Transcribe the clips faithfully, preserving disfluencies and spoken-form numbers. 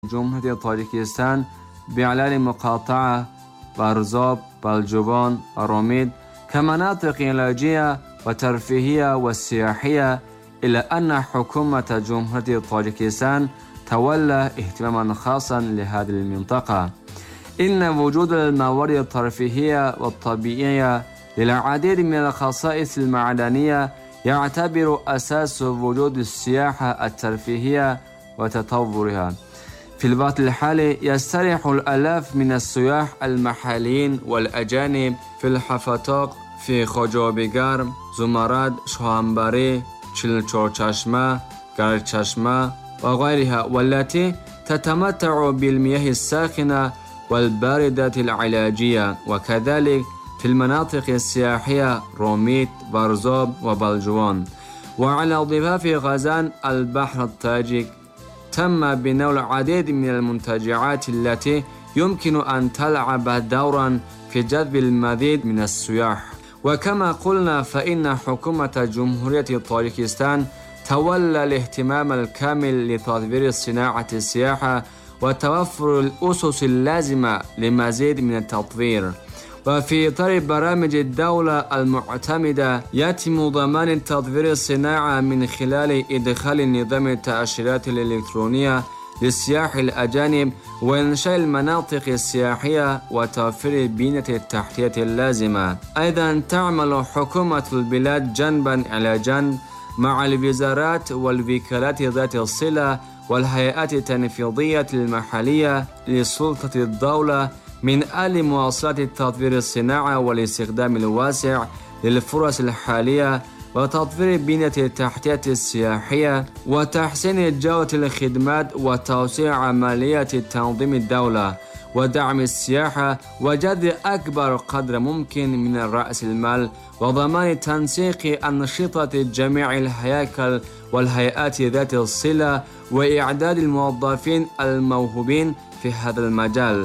جمهورية طاجيكستان بإعلان مقاطعة بارزاب، بلجوان، روميد كمناطق علاجية وترفيهية وسياحية، إلى أن حكومة جمهورية طاجيكستان تولى اهتماما خاصا لهذه المنطقة. إن وجود الموارد الترفيهية والطبيعية للعديد من الخصائص المعدنية يعتبر أساس وجود السياحة الترفيهية وتطورها. في الوقت الحالي يستريح الآلاف من السياح المحليين والأجانب في الحفتاق في خوجابیگر، زمرد، شاهنبری، چلچورچشمه، گرچشمه وغيرها، والتي تتمتع بالمياه الساخنة والباردة العلاجية، وكذلك في المناطق السياحية روميت، بارزاب وبلجوان. وعلى ضفاف غزان البحر التاجيك تم بناء العديد من المنتجعات التي يمكن أن تلعب دورا في جذب المزيد من السياح. وكما قلنا فإن حكومة جمهورية طاجيكستان تولى الاهتمام الكامل لتطوير صناعة السياحة وتوفر الأسس اللازمة لمزيد من التطوير. وفي إطار برامج الدولة المعتمدة يتم ضمان تطوير الصناعة من خلال إدخال نظام التأشيرات الإلكترونية للسياح الأجانب وإنشاء المناطق السياحية وتوفير البنية التحتية اللازمة. أيضا تعمل حكومة البلاد جنبا إلى جنب مع الوزارات والوكالات ذات الصلة والهيئات التنفيذية المحلية لسلطة الدولة من أجل مواصلة تطوير الصناعة والاستخدام الواسع للفرص الحالية وتطوير البنية التحتية السياحية وتحسين جودة الخدمات وتوسيع عملية تنظيم الدولة ودعم السياحة وجذب أكبر قدر ممكن من رأس المال وضمان تنسيق أنشطة جميع الهياكل والهيئات ذات الصلة وإعداد الموظفين الموهوبين في هذا المجال.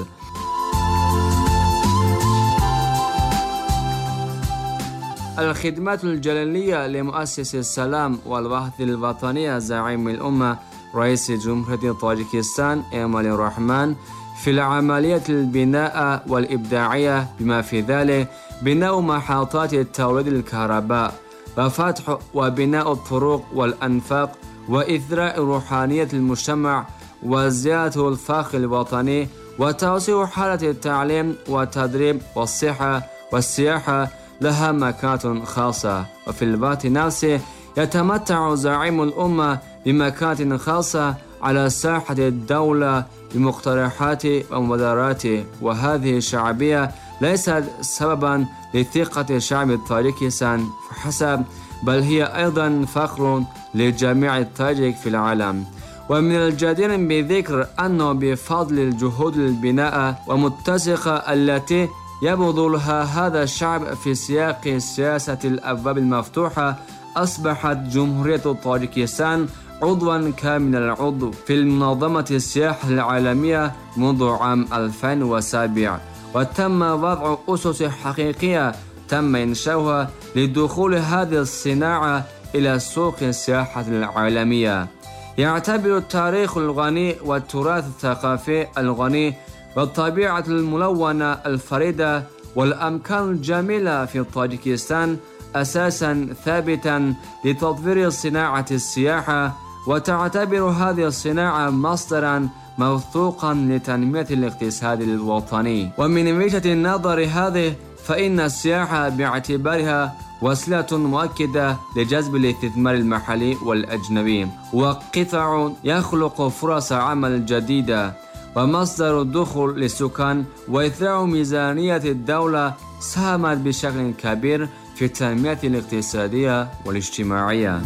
الخدمات الجلالية لمؤسس السلام والوحدة الوطنية زعيم الأمة رئيس جمهورية طاجيكستان إمام الرحمن في العملية البناء والإبداعية، بما في ذلك بناء محطات توليد الكهرباء وفتح وبناء الطرق والأنفاق وإثراء روحانية المجتمع وزيادة الفخر الوطني وتوسيع حالة التعليم والتدريب والصحة والسياحة لها مكانة خاصة. وفي الوقت نفسه يتمتع زعيم الأمة بمكانة خاصة على ساحة الدولة بمقترحات ومبادرات، وهذه الشعبية ليست سببا لثقة شعب طاجيكستان فحسب، بل هي أيضا فخر لجميع التاجيك في العالم. ومن الجدير بذكر أنه بفضل الجهود البناء ومتسقة التي يبذلها هذا الشعب في سياق سياسة الأبواب المفتوحة أصبحت جمهورية طاجيكستان عضوا كامل العضو في المنظمة السياحة العالمية منذ عام ألفين وسبعة، وتم وضع أسس حقيقية تم إنشاؤها لدخول هذه الصناعة إلى سوق السياحة العالمية. يعتبر التاريخ الغني والتراث الثقافي الغني والطبيعة الملونة الفريدة والأمكان الجميلة في طاجيكستان أساسا ثابتا لتطوير صناعة السياحة، وتعتبر هذه الصناعة مصدرا موثوقا لتنمية الاقتصاد الوطني. ومن وجهة النظر هذه فإن السياحة باعتبارها وسيلة مؤكدة لجذب الاستثمار المحلي والأجنبي وقطاع يخلق فرص عمل جديدة ومصدر الدخول للسكان وإثراء ميزانية الدولة ساهمت بشكل كبير في التنمية الاقتصادية والاجتماعية.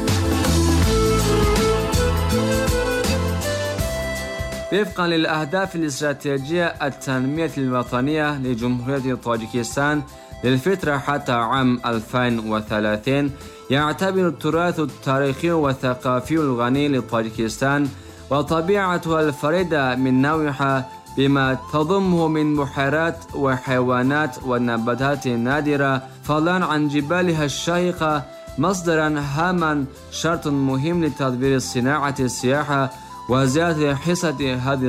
وفقا للأهداف الاستراتيجية التنمية الوطنية لجمهورية طاجيكستان للفترة حتى عام ألفين وثلاثين، يعتبر التراث التاريخي والثقافي الغني لطاجيكستان وطبيعتها الفريدة من نوعها بما تضمه من بحيرات وحيوانات ونباتات نادرة فضلا عن جبالها الشاهقة مصدرا هاما شرط مهم لتطوير صناعة السياحة وزيادة حصة هذه